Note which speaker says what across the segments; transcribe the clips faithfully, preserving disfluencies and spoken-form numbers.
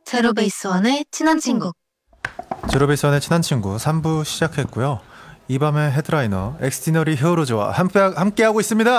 Speaker 1: 제로베이스원의 친한 친구.
Speaker 2: 제로베이스원의 친한 친구 삼 부 시작했고요. 이 밤의 헤드라이너 엑스티너리 히어로즈와 함께, 함께하고 있습니다.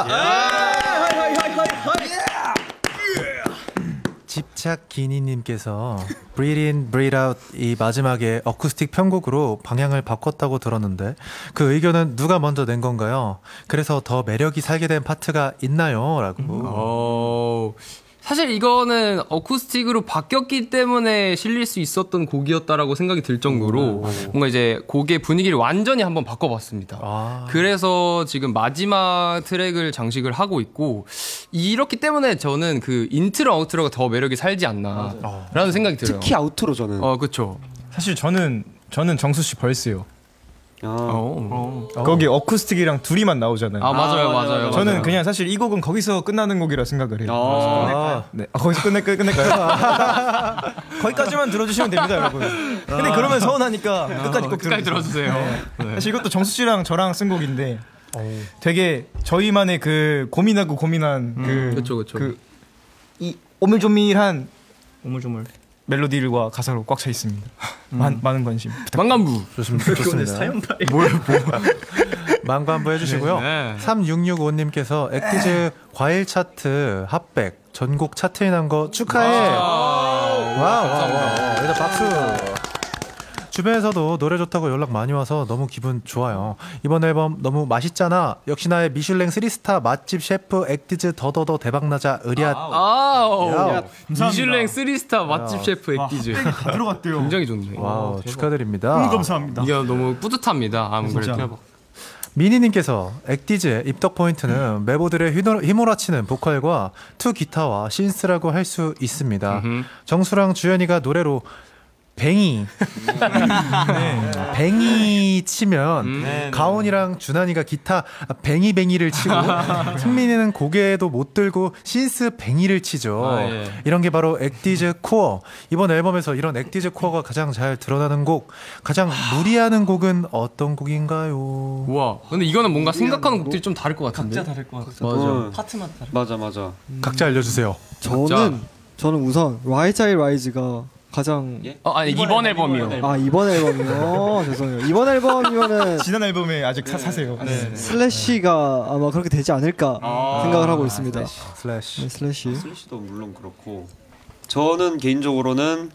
Speaker 2: 집착 기니님께서 Breathe In, Breathe Out 이 마지막에 어쿠스틱 편곡으로 방향을 바꿨다고 들었는데 그 의견은 누가 먼저 낸 건가요? 그래서 더 매력이 살게 된 파트가 있나요? 라고.
Speaker 3: 어... 사실 이거는 어쿠스틱으로 바뀌었기 때문에 실릴 수 있었던 곡이었다라고 생각이 들 정도로 오, 오. 뭔가 이제 곡의 분위기를 완전히 한번 바꿔봤습니다. 아. 그래서 지금 마지막 트랙을 장식을 하고 있고 이렇기 때문에 저는 그 인트로 아우트로가 더 매력이 살지 않나라는 생각이 들어요.
Speaker 4: 특히 아우트로 저는.
Speaker 3: 어, 그렇죠.
Speaker 5: 사실 저는 저는 정수 씨 벌스요.
Speaker 4: 아.
Speaker 5: 어. 어. 거기 어쿠스틱이랑 둘이만 나오잖아요.
Speaker 3: 아 맞아요, 아, 맞아요, 맞아요.
Speaker 5: 저는
Speaker 3: 맞아요.
Speaker 5: 그냥 사실 이 곡은 거기서 끝나는 곡이라 생각을 해요.
Speaker 4: 아.
Speaker 5: 네, 아, 거기서 끝낼 끝낼까요? 거기까지만 들어주시면 됩니다, 여러분. 근데 그러면 서운하니까
Speaker 3: 아,
Speaker 5: 끝까지 꼭
Speaker 3: 끝까지 들어주세요.
Speaker 5: 네.
Speaker 3: 네.
Speaker 5: 사실 이것도 정수 씨랑 저랑 쓴 곡인데 되게 저희만의 그 고민하고 고민한 음, 그,
Speaker 3: 그쵸, 그쵸.
Speaker 5: 그 이 오물조밀한
Speaker 3: 오물조물
Speaker 5: 멜로디들과 가사로 꽉 차 있습니다. 음. 많, 많은 관심 부탁드립니다.
Speaker 3: 망간부
Speaker 2: 좋습니다. 좋습니다.
Speaker 3: 뭐야 뭐.
Speaker 2: 망간부 해주시고요.
Speaker 3: 네, 네.
Speaker 2: 삼육육오님께서 액티즈 과일 차트 핫백 전곡 차트에 난 거 축하해. 와우, 와우, 와우. 일단 박수. 주변에서도 노래 좋다고 연락 많이 와서 너무 기분 좋아요. 이번 앨범 너무 맛있잖아. 역시 나의 미슐랭 쓰리 스타 맛집 셰프 액티즈 더더더 대박나자 의리앗.
Speaker 3: 아우, 미슐랭 쓰리 스타 맛집 셰프 액티즈.
Speaker 5: 다 들어갔대요.
Speaker 3: 굉장히 좋네.
Speaker 2: 와우,
Speaker 3: 대박.
Speaker 2: 축하드립니다.
Speaker 5: 음, 감사합니다.
Speaker 3: 이게 너무 뿌듯합니다. 아무래도.
Speaker 2: 미니님께서 액티즈의 입덕 포인트는 멤버들의 휘몰아치는 보컬과 투 기타와 신스라고 할 수 있습니다. 음흠. 정수랑 주연이가 노래로 뱅이 네. 뱅이 치면 음. 네, 가온이랑 준환이가 기타 뱅이뱅이를 치고 승민이는 고개도 못 들고 신스 뱅이를 치죠. 아, 예. 이런 게 바로 액티즈 코어. 이번 앨범에서 이런 액티즈 코어가 가장 잘 드러나는 곡, 가장 무리하는 곡은 어떤 곡인가요?
Speaker 3: 와, 근데 이거는 뭔가 생각하는 곡들이 좀 다를 것 같은데.
Speaker 6: 각자 다를 것 같아.
Speaker 2: 맞아.
Speaker 4: 어.
Speaker 6: 파트만 다르.
Speaker 4: 맞아 맞아.
Speaker 2: 음. 각자 알려주세요.
Speaker 7: 저는
Speaker 3: 각자.
Speaker 7: 저는 우선 라이즈 아이 라이즈가 가장
Speaker 6: 예?
Speaker 3: 어, 아니 이번, 이번 앨범이요. 앨범.
Speaker 7: 아 이번 앨범이요. 죄송해요. 이번 앨범이면은
Speaker 5: 지난 앨범에 아직 네. 사, 사세요.
Speaker 7: 네. 슬래시가 아마 그렇게 되지 않을까 아~ 생각을 하고 있습니다.
Speaker 2: 슬래시.
Speaker 7: 네, 슬래시.
Speaker 4: 슬래시도 물론 그렇고 저는 개인적으로는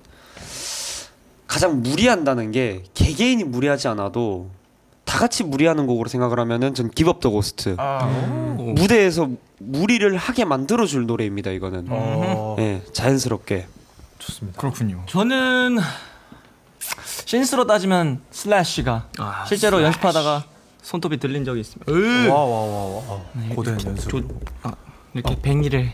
Speaker 4: 가장 무리한다는 게 개개인이 무리하지 않아도 다 같이 무리하는 곡으로 생각을 하면은 전 기브 업 더 고스트.
Speaker 5: 아.
Speaker 4: 무대에서 무리를 하게 만들어줄 노래입니다. 이거는.
Speaker 2: 어.
Speaker 4: 네, 자연스럽게.
Speaker 2: 좋습니다.
Speaker 5: 그렇군요.
Speaker 6: 저는 신스로 따지면 슬래시가 아, 실제로 슬래시. 연습하다가 손톱이 들린 적이 있습니다.
Speaker 2: 와와와와 네, 고된 연습. 조,
Speaker 6: 아, 이렇게 어. 뱅이를.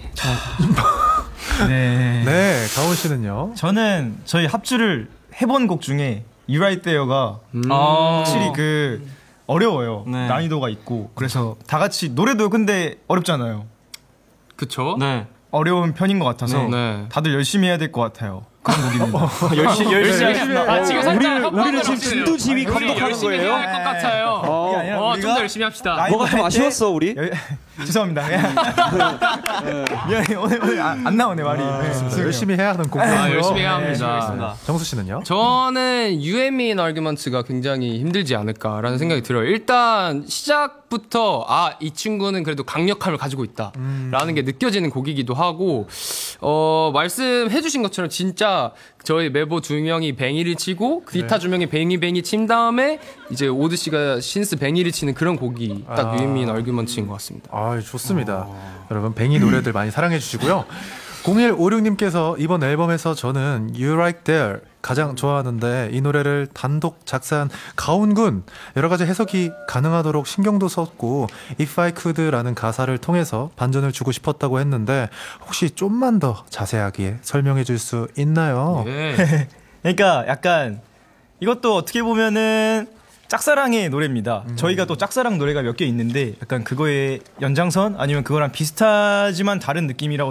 Speaker 5: 네.
Speaker 2: 네, 가온 씨는요?
Speaker 5: 저는 저희 합주를 해본 곡 중에 You Right There가 음. 확실히 그 어려워요. 네. 난이도가 있고 그래서 다 같이 노래도 근데 어렵잖아요.
Speaker 3: 그쵸?
Speaker 6: 네.
Speaker 5: 어려운 편인 것 같아서
Speaker 3: 네.
Speaker 5: 다들 열심히 해야 될 것 같아요. 그런 곡입니다.
Speaker 6: 열심히 열심히 하겠습니다.
Speaker 3: 아, 지금 살짝
Speaker 4: 우리를, 우리를 지금 진두지휘 감독하는 거예요?
Speaker 3: 열심히 할 것 같아요.
Speaker 4: 어,
Speaker 3: 어, 좀 더 열심히 합시다.
Speaker 4: 뭐가 좀 아쉬웠어 우리?
Speaker 5: 여, 죄송합니다. 미안해 오늘 오늘 안, 안 나오네 말이.
Speaker 2: 아,
Speaker 5: 네.
Speaker 2: 열심히 해야 하는 곡이에요.
Speaker 3: 아, 열심히 해야 합니다.
Speaker 2: 네, 정수 씨는요?
Speaker 3: 저는 You and Me in Arguments가 굉장히 힘들지 않을까라는 생각이 들어요. 일단 시작부터 아, 이 친구는 그래도 강력함을 가지고 있다라는 음. 게 느껴지는 곡이기도 하고 어, 말씀해주신 것처럼 진짜 저희 멤버 두 명이 뱅이를 치고 기타 네. 두 명이 뱅이뱅이 친 다음에 이제 오드 씨가 신스 뱅이를 치는 그런 곡이 딱 아. You and Me in Arguments인 것 같습니다.
Speaker 2: 아, 좋습니다. 어. 여러분 뱅이 노래들 많이 사랑해 주시고요. 공일오육님께서 이번 앨범에서 저는 You Right There 가장 좋아하는데 이 노래를 단독 작사한 가온군 여러 가지 해석이 가능하도록 신경도 썼고 If I Could라는 가사를 통해서 반전을 주고 싶었다고 했는데 혹시 좀만 더 자세하게 설명해 줄 수 있나요?
Speaker 3: 네.
Speaker 5: 그러니까 약간 이것도 어떻게 보면은 짝사랑의 노래입니다. 음. 저희가 또 짝사랑 노래가 몇 개 있는데 약간 그거의 연장선 아니면 그거랑 비슷하지만 다른 느낌이라고